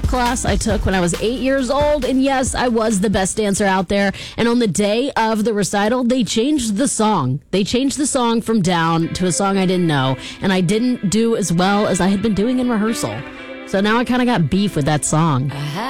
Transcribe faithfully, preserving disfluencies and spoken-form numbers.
class I took when I was eight years old, and yes, I was the best dancer out there. And on the day of the recital, they changed the song. They changed the song from Down to a song I didn't know, and I didn't do as well as I had been doing in rehearsal. So now I kind of got beef with that song.